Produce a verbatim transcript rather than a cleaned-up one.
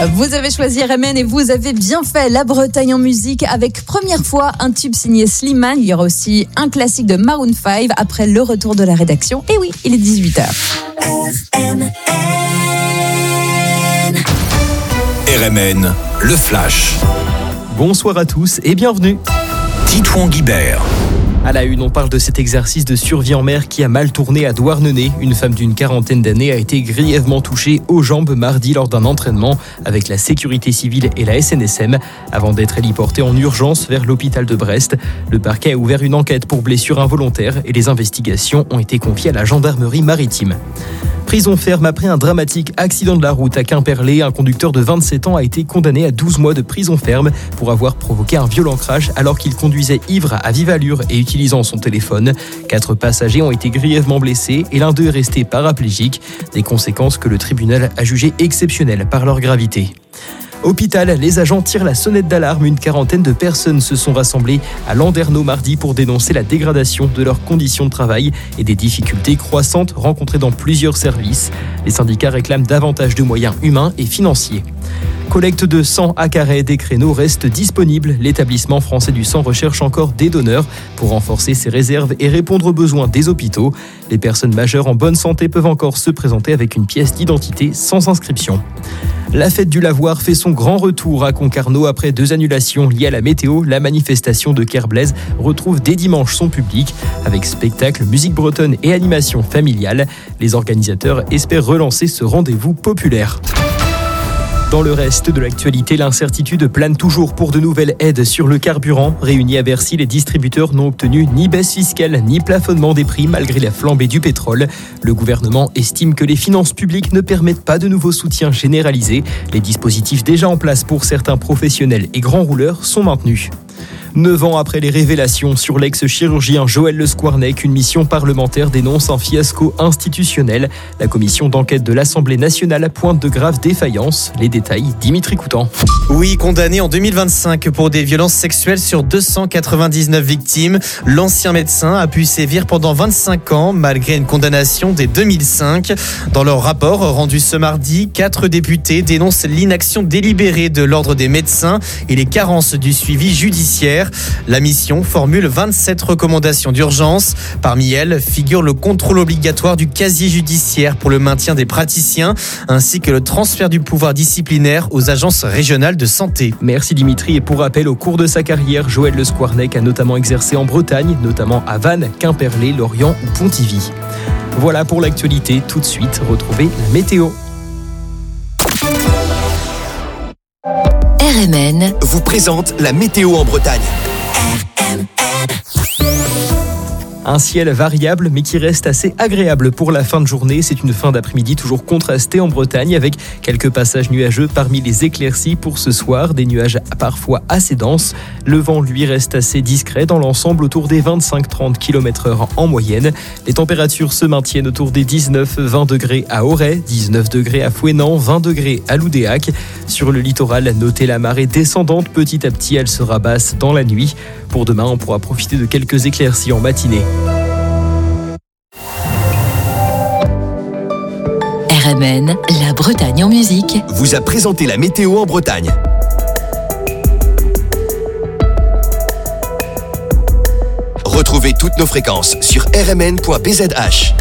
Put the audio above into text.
Vous avez choisi R M N et vous avez bien fait. La Bretagne en musique avec première fois un tube signé Slimane. Il y aura aussi un classique de Maroon cinq après le retour de la rédaction. Et oui, il est dix-huit heures. R M N. R M N, le flash. Bonsoir à tous et bienvenue. Titouan Guibert. À la une, on parle de cet exercice de survie en mer qui a mal tourné à Douarnenez. Une femme d'une quarantaine d'années a été grièvement touchée aux jambes mardi lors d'un entraînement avec la sécurité civile et la S N S M avant d'être héliportée en urgence vers l'hôpital de Brest. Le parquet a ouvert une enquête pour blessure involontaire et les investigations ont été confiées à la gendarmerie maritime. Prison ferme après un dramatique accident de la route à Quimperlé. Un conducteur de vingt-sept ans a été condamné à douze mois de prison ferme pour avoir provoqué un violent crash alors qu'il conduisait ivre à vive allure et utilisant son téléphone. Quatre passagers ont été grièvement blessés et l'un d'eux est resté paraplégique. Des conséquences que le tribunal a jugées exceptionnelles par leur gravité. Hôpital, les agents tirent la sonnette d'alarme. Une quarantaine de personnes se sont rassemblées à Landerneau mardi pour dénoncer la dégradation de leurs conditions de travail et des difficultés croissantes rencontrées dans plusieurs services. Les syndicats réclament davantage de moyens humains et financiers. Collecte de sang à Carhaix, des créneaux restent disponibles. L'établissement français du sang recherche encore des donneurs pour renforcer ses réserves et répondre aux besoins des hôpitaux. Les personnes majeures en bonne santé peuvent encore se présenter avec une pièce d'identité sans inscription. La fête du lavoir fait son grand retour à Concarneau après deux annulations liées à la météo. La manifestation de Kerblaise retrouve dès dimanche son public avec spectacle, musique bretonne et animation familiale. Les organisateurs espèrent relancer ce rendez-vous populaire. Dans le reste de l'actualité, l'incertitude plane toujours pour de nouvelles aides sur le carburant. Réunis à Bercy, les distributeurs n'ont obtenu ni baisse fiscale ni plafonnement des prix malgré la flambée du pétrole. Le gouvernement estime que les finances publiques ne permettent pas de nouveaux soutiens généralisés. Les dispositifs déjà en place pour certains professionnels et grands rouleurs sont maintenus. Neuf ans après les révélations sur l'ex-chirurgien Joël Le Squarnec, une mission parlementaire dénonce un fiasco institutionnel. La commission d'enquête de l'Assemblée nationale pointe de graves défaillances. Les détails, Dimitri Coutan. Oui, condamné en deux mille vingt-cinq pour des violences sexuelles sur deux cent quatre-vingt-dix-neuf victimes, l'ancien médecin a pu sévir pendant vingt-cinq ans malgré une condamnation dès deux mille cinq. Dans leur rapport rendu ce mardi, quatre députés dénoncent l'inaction délibérée de l'ordre des médecins et les carences du suivi judiciaire. La mission formule vingt-sept recommandations d'urgence. Parmi elles figure le contrôle obligatoire du casier judiciaire pour le maintien des praticiens, ainsi que le transfert du pouvoir disciplinaire aux agences régionales de santé. Merci Dimitri. Et pour rappel, au cours de sa carrière, Joël Le Squarnec a notamment exercé en Bretagne, notamment à Vannes, Quimperlé, Lorient ou Pontivy. Voilà pour l'actualité. Tout de suite, retrouvez la météo. R M N vous présente la météo en Bretagne. R M N. Un ciel variable mais qui reste assez agréable pour la fin de journée. C'est une fin d'après-midi toujours contrastée en Bretagne avec quelques passages nuageux parmi les éclaircies pour ce soir. Des nuages parfois assez denses. Le vent lui reste assez discret dans l'ensemble autour des vingt-cinq à trente kilomètres heure en moyenne. Les températures se maintiennent autour des dix-neuf à vingt degrés à Auray, dix-neuf degrés à Fouesnant, vingt degrés à Loudéac. Sur le littoral, notez la marée descendante. Petit à petit, elle sera basse dans la nuit. Pour demain, on pourra profiter de quelques éclaircies en matinée. R M N, la Bretagne en musique, vous a présenté la météo en Bretagne. Retrouvez toutes nos fréquences sur r m n point b z h.